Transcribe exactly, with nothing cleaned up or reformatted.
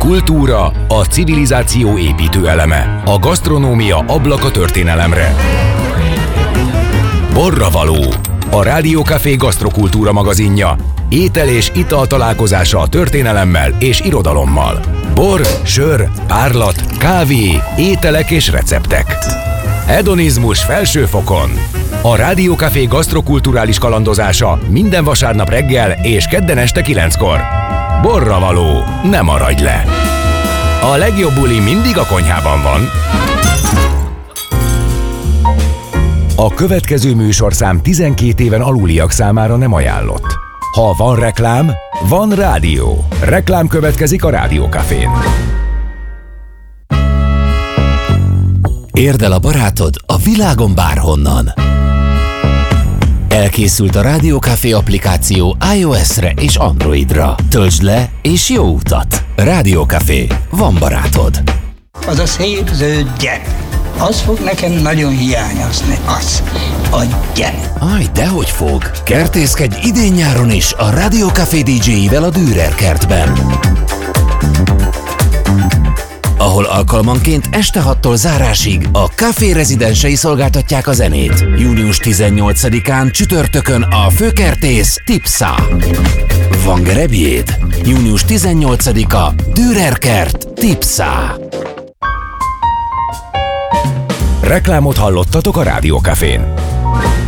kultúra, a civilizáció építő eleme. A gasztronómia ablaka történelemre. Borravaló, a Rádiókafé gasztrokultúra magazinja. Étel és ital találkozása a történelemmel és irodalommal. Bor, sör, párlat, kávé, ételek és receptek. Hedonizmus felső fokon. A Rádiókafé gasztrokulturális kalandozása minden vasárnap reggel és kedden este kilenckor. Borravaló, ne maradj le! A legjobb buli mindig a konyhában van. A következő műsorszám tizenkét éven aluliak számára nem ajánlott. Ha van reklám, van rádió. Reklám következik a Rádiókafén. Érd el a barátod a világon bárhonnan. Elkészült a Rádiókafé applikáció iOS-re és Androidra. Töltsd le és jó utat! Rádiókafé. Van barátod. Az a szép zöld gyep. Az fog nekem nagyon hiányozni. Az. A gyep. Aj, dehogy fog. Kertészkedj idén-nyáron is a Rádiókafé dé dzséivel a Dürer kertben, ahol alkalmanként este hattól zárásig a Café rezidensei szolgáltatják a zenét. június tizennyolcadikán csütörtökön a főkertész Tipsa. Van gerebjéd? június tizennyolcadika Dürer kert Tipsa. Reklámot hallottatok a Rádiókafén.